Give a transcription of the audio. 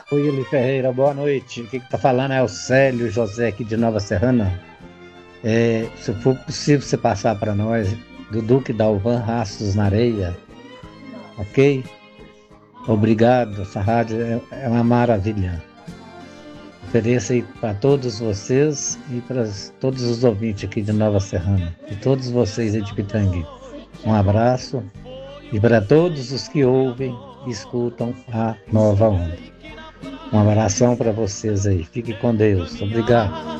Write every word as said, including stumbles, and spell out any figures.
Oi, Eli Ferreira, boa noite. O que está falando é o Célio José aqui de Nova Serrana. É, se for possível você passar para nós do Duque Dalvan Rastros na Areia, ok? Obrigado, essa rádio é, é uma maravilha. Ofereço aí para todos vocês e para todos os ouvintes aqui de Nova Serrana e todos vocês aí de Pitangui. Um abraço e para todos os que ouvem e escutam a Nova Onda. Um abração para vocês aí. Fique com Deus. Obrigado.